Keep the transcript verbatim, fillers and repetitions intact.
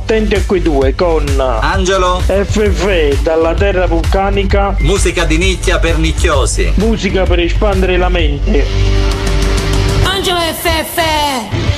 attenti a quei due con Angelo F F dalla terra vulcanica, musica di nicchia per nicchiosi, musica per espandere la mente. Angelo F F